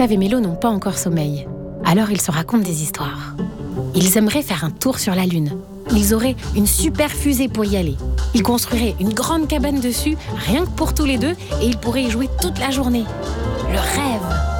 Gustave et Mélo n'ont pas encore sommeil. Alors ils se racontent des histoires. Ils aimeraient faire un tour sur la Lune. Ils auraient une super fusée pour y aller. Ils construiraient une grande cabane dessus, rien que pour tous les deux, et ils pourraient y jouer toute la journée. Le rêve!